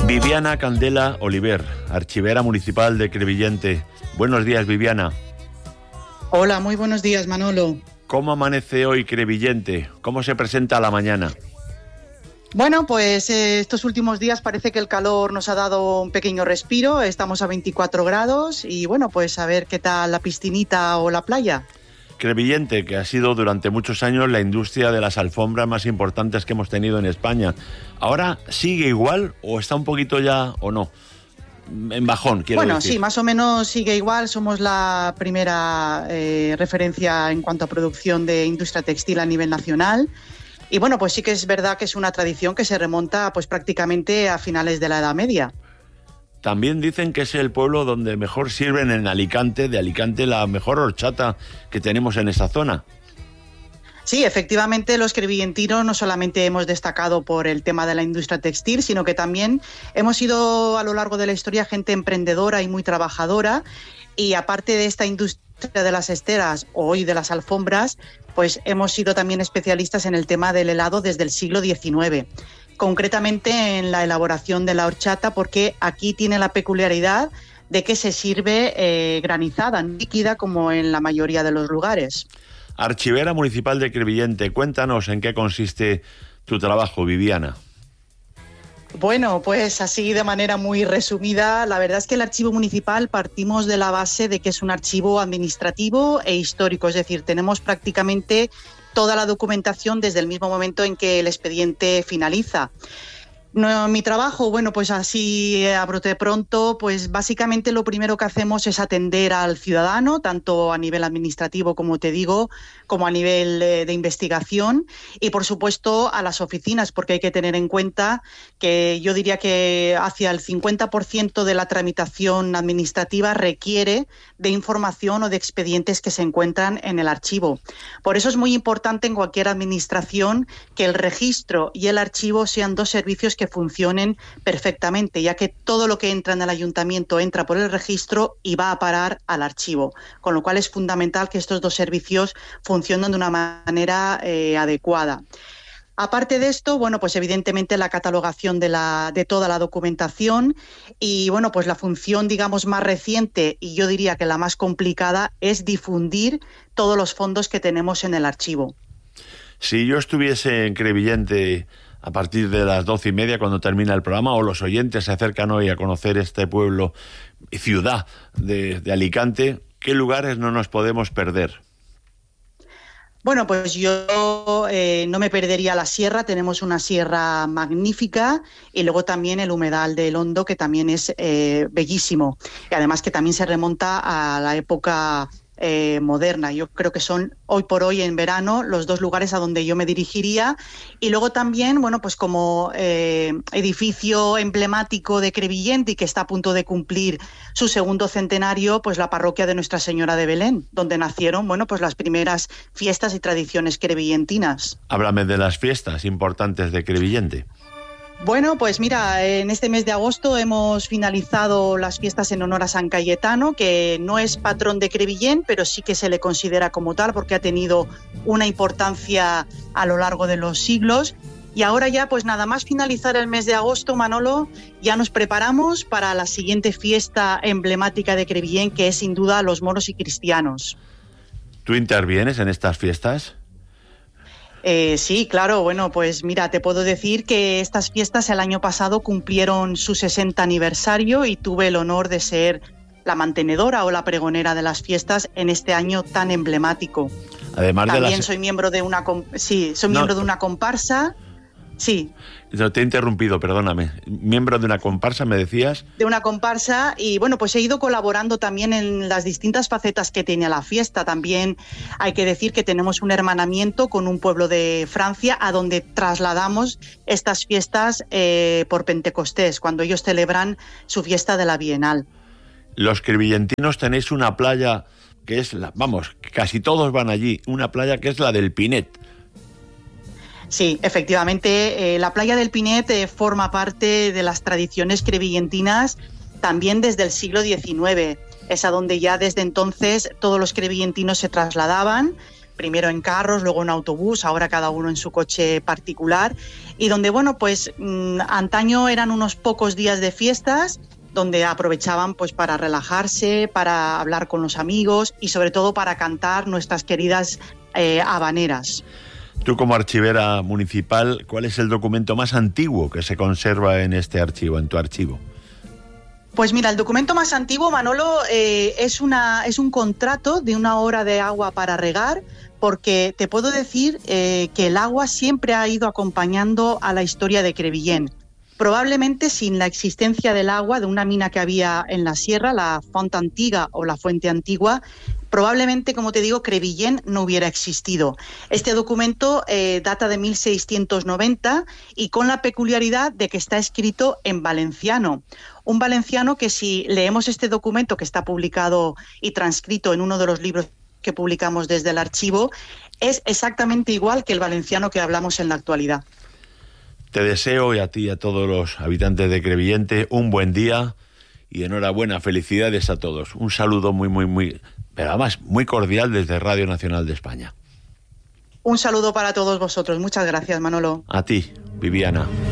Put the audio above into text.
Viviana Candela Oliver, archivera municipal de Crevillente. Buenos días, Viviana. Hola, muy buenos días, Manolo. ¿Cómo amanece hoy Crevillente? ¿Cómo se presenta a la mañana? Bueno, pues estos últimos días parece que el calor nos ha dado un pequeño respiro. Estamos a 24 grados y bueno, pues a ver qué tal la piscinita o la playa. Crevillente, que ha sido durante muchos años la industria de las alfombras más importantes que hemos tenido en España. ¿Ahora sigue igual o está un poquito ya o no? En bajón, quiero decir. Bueno, sí, más o menos sigue igual. Somos la primera referencia en cuanto a producción de industria textil a nivel nacional. Y bueno, pues sí que es verdad que es una tradición que se remonta pues prácticamente a finales de la Edad Media. También dicen que es el pueblo donde mejor sirven en Alicante, de Alicante la mejor horchata que tenemos en esa zona. Sí, efectivamente, los crevillentinos no solamente hemos destacado por el tema de la industria textil, sino que también hemos sido a lo largo de la historia gente emprendedora y muy trabajadora, y aparte de esta industria de las esteras o hoy de las alfombras, pues hemos sido también especialistas en el tema del helado desde el siglo XIX. Concretamente en la elaboración de la horchata, porque aquí tiene la peculiaridad de que se sirve granizada, líquida, como en la mayoría de los lugares. Archivera municipal de Crevillente, cuéntanos en qué consiste tu trabajo, Viviana. Bueno, pues así de manera muy resumida, la verdad es que el archivo municipal partimos de la base de que es un archivo administrativo e histórico, es decir, tenemos prácticamente toda la documentación desde el mismo momento en que el expediente finaliza. No, mi trabajo, bueno, pues así a brote pronto, pues básicamente lo primero que hacemos es atender al ciudadano, tanto a nivel administrativo, como te digo, como a nivel de investigación, y por supuesto a las oficinas, porque hay que tener en cuenta que yo diría que hacia el 50% de la tramitación administrativa requiere de información o de expedientes que se encuentran en el archivo. Por eso es muy importante en cualquier administración que el registro y el archivo sean dos servicios que funcionen perfectamente, ya que todo lo que entra en el ayuntamiento entra por el registro y va a parar al archivo, con lo cual es fundamental que estos dos servicios funcionen de una manera adecuada. Aparte de esto, bueno, pues evidentemente la catalogación de toda la documentación y, bueno, pues la función, digamos, más reciente y yo diría que la más complicada es difundir todos los fondos que tenemos en el archivo. Si yo estuviese en Crevillente a partir de las 12:30 cuando termina el programa, o los oyentes se acercan hoy a conocer este pueblo y ciudad de Alicante, ¿qué lugares no nos podemos perder? Bueno, pues yo no me perdería la sierra, tenemos una sierra magnífica, y luego también el humedal del Hondo, que también es bellísimo, y además que también se remonta a la época moderna. Yo creo que son hoy por hoy en verano los dos lugares a donde yo me dirigiría. Y luego también, bueno, pues como edificio emblemático de Crevillente y que está a punto de cumplir su segundo centenario, pues la parroquia de Nuestra Señora de Belén, donde nacieron, bueno, pues las primeras fiestas y tradiciones crevillentinas. Háblame de las fiestas importantes de Crevillente. Bueno, pues mira, en este mes de agosto hemos finalizado las fiestas en honor a San Cayetano, que no es patrón de Crevillent, pero sí que se le considera como tal porque ha tenido una importancia a lo largo de los siglos. Y ahora ya, pues nada más finalizar el mes de agosto, Manolo, ya nos preparamos para la siguiente fiesta emblemática de Crevillent, que es sin duda los moros y cristianos. ¿Tú intervienes en estas fiestas? Sí, claro. Bueno, pues mira, te puedo decir que estas fiestas el año pasado cumplieron su 60 aniversario y tuve el honor de ser la mantenedora o la pregonera de las fiestas en este año tan emblemático. Además también soy miembro de una miembro de una comparsa. Sí. Te he interrumpido, perdóname. Miembro de una comparsa, me decías. De una comparsa, y bueno, pues he ido colaborando también en las distintas facetas que tiene la fiesta. También hay que decir que tenemos un hermanamiento con un pueblo de Francia a donde trasladamos estas fiestas por Pentecostés, cuando ellos celebran su fiesta de la Bienal. Los crevillentinos tenéis una playa que es casi todos van allí, una playa que es la del Pinet. Sí, efectivamente, la playa del Pinet forma parte de las tradiciones crevillentinas también desde el siglo XIX. Es a donde ya desde entonces todos los crevillentinos se trasladaban primero en carros, luego en autobús, ahora cada uno en su coche particular, y donde, bueno, pues antaño eran unos pocos días de fiestas, donde aprovechaban pues para relajarse, para hablar con los amigos y sobre todo para cantar nuestras queridas habaneras. Tú, como archivera municipal, ¿cuál es el documento más antiguo que se conserva en este archivo, en tu archivo? Pues mira, el documento más antiguo, Manolo, es un contrato de una hora de agua para regar, porque te puedo decir que el agua siempre ha ido acompañando a la historia de Crevillent. Probablemente sin la existencia del agua, de una mina que había en la sierra, la Font Antiga o la Fuente Antigua, probablemente, como te digo, Crevillent no hubiera existido. Este documento data de 1690 y con la peculiaridad de que está escrito en valenciano. Un valenciano que, si leemos este documento, que está publicado y transcrito en uno de los libros que publicamos desde el archivo, es exactamente igual que el valenciano que hablamos en la actualidad. Te deseo, y a ti y a todos los habitantes de Crevillent, un buen día y enhorabuena, felicidades a todos. Un saludo muy, pero además muy cordial desde Radio Nacional de España. Un saludo para todos vosotros. Muchas gracias, Manolo. A ti, Viviana.